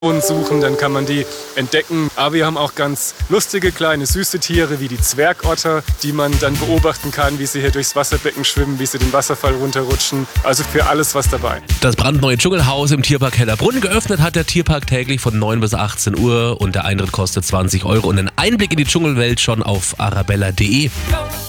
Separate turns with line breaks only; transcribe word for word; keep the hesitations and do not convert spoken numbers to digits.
suchen, dann kann man die entdecken. Aber wir haben auch ganz lustige, kleine, süße Tiere wie die Zwergotter, die man dann beobachten kann, wie sie hier durchs Wasserbecken schwimmen, wie sie den Wasserfall runterrutschen. Also für alles was dabei.
Das brandneue Dschungelhaus im Tierpark Hellerbrunn. Geöffnet hat der Tierpark täglich von neun bis achtzehn Uhr und der Eintritt kostet zwanzig Euro und ein Einblick in die Dschungelwelt schon auf arabella punkt de.